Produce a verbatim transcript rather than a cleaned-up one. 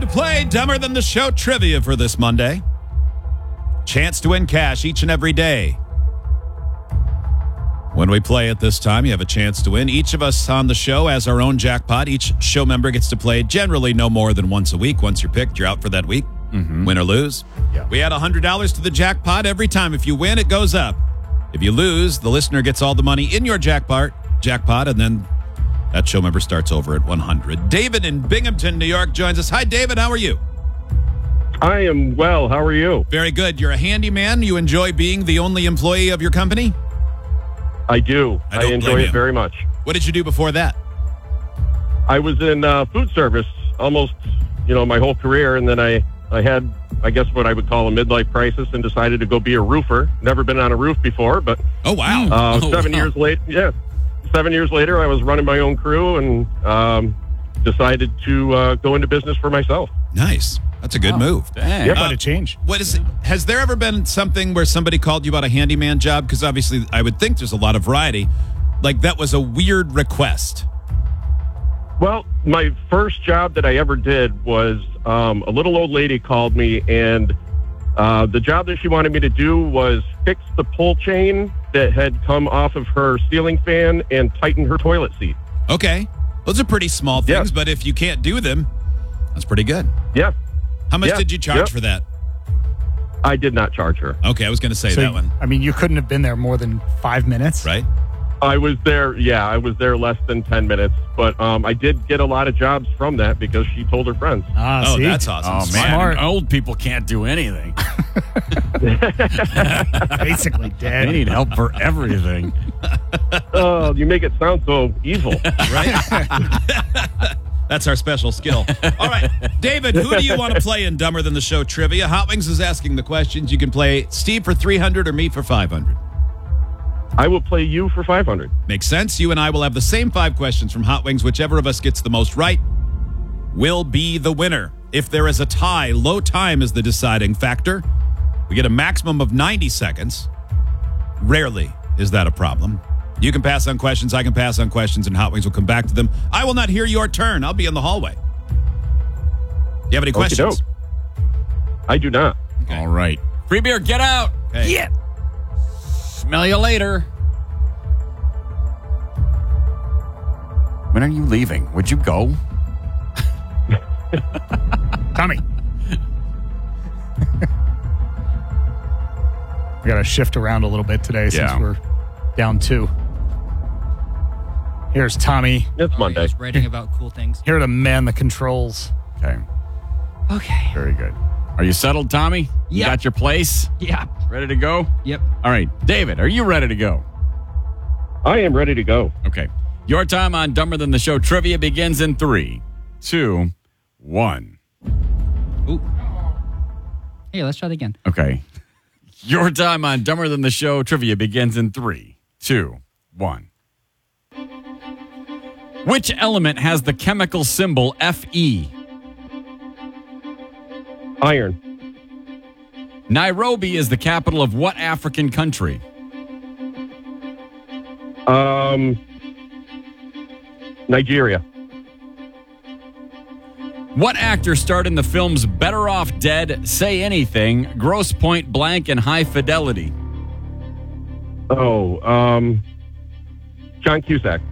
play Dumber Than the Show trivia for this Monday. Chance to win cash each and every day. When we play at this time, you have a chance to win. Each of us on the show has our own jackpot. Each show member gets to play generally no more than once a week. Once you're picked, you're out for that week. Mm-hmm. Win or lose. Yeah. We add one hundred dollars to the jackpot every time. If you win, it goes up. If you lose, the listener gets all the money in your jackpot, jackpot, and then that show member starts over at one hundred. David in Binghamton, New York joins us. Hi, David. How are you? I am well. How are you? Very good. You're a handyman. You enjoy being the only employee of your company? I do. I I, don't enjoy blame it you. very much. What did you do before that? I was in uh, food service almost, you know, my whole career, and then I, I had, I guess, what I would call a midlife crisis, and decided to go be a roofer. Never been on a roof before, but Oh, wow. uh, oh, seven wow. years later, yeah, seven years later, I was running my own crew and um, decided to uh, go into business for myself. Nice. That's a good Oh, move. Dang. Yeah. Quite a change. What is it? Has there ever been something where somebody called you about a handyman job? Because obviously, I would think there's a lot of variety. Like, that was a weird request. Well, my first job that I ever did was um, a little old lady called me, and uh, the job that she wanted me to do was fix the pull chain that had come off of her ceiling fan and tighten her toilet seat. Okay. Those are pretty small things, Yeah. but if you can't do them, that's pretty good. Yeah, How much Yeah. did you charge Yep. for that? I did not charge her. Okay, I was going to say So, that one, I mean, you couldn't have been there more than five minutes. right? I was there, yeah, I was there less than ten minutes, but um, I did get a lot of jobs from that because she told her friends. Ah, Oh, see? that's awesome. Oh, Smart. man. Smart. Old people can't do anything. Basically They dead. need help for everything. Oh, you make it sound so evil. Right? That's our special skill. All right, David, who do you want to play in Dumber Than the Show trivia? Hot Wings is asking the questions. You can play Steve for three hundred or me for five hundred. I will play you for five hundred. Makes sense. You and I will have the same five questions from Hot Wings. Whichever of us gets the most right will be the winner. If there is a tie, low time is the deciding factor. We get a maximum of ninety seconds. Rarely is that a problem. You can pass on questions. I can pass on questions, and Hot Wings will come back to them. I will not hear your turn. I'll be in the hallway. Do you have any questions? I do not. Okay. All right. Free beer, get out. Okay. Get. Smell you later. When are you leaving? Would you go? Tommy. We got to shift around a little bit today since Yeah. we're down two. Here's Tommy. It's Monday. Just writing about cool things. Here to man the controls. Okay. Okay. Very good. Are you settled, Tommy? You Yeah. got your place? Yeah. Ready to go? Yep. All right. David, are you ready to go? I am ready to go. Okay. Your time on Dumber Than the Show trivia begins in three, two, one. Ooh. Hey, let's try that again. Okay. Your time on Dumber Than the Show trivia begins in three, two, one. Which element has the chemical symbol F E? Iron. Nairobi is the capital of what African country? Um, Nigeria. What actor starred in the films Better Off Dead, Say Anything, Gross Point Blank, and High Fidelity? Oh, um, John Cusack.